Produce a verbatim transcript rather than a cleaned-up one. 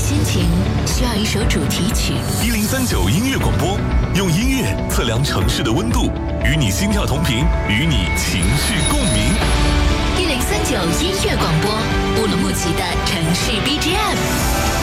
心情，需要一首主题曲。 一零三九音乐广播，用音乐测量城市的温度，与你心跳同频，与你情绪共鸣。 一零三九音乐广播，乌鲁木齐的城市 B G M。